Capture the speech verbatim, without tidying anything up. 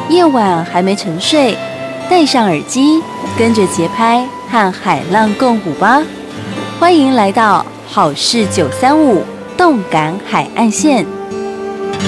夜晚还没沉睡，戴上耳机，跟着节拍和海浪共舞吧。欢迎来到好事九三五动感海岸线。